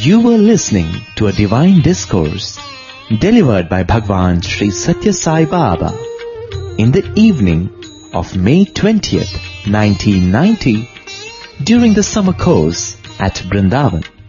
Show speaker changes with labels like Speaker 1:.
Speaker 1: You were listening to a divine discourse delivered by Bhagwan Sri Satya Sai Baba in the evening of May 20th, 1990 during the summer course at Brindavan.